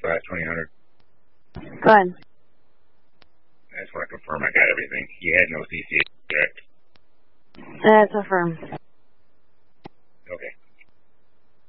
5/2000. Go ahead. I just want to confirm I got everything. You had no CCA, correct? That's affirmed.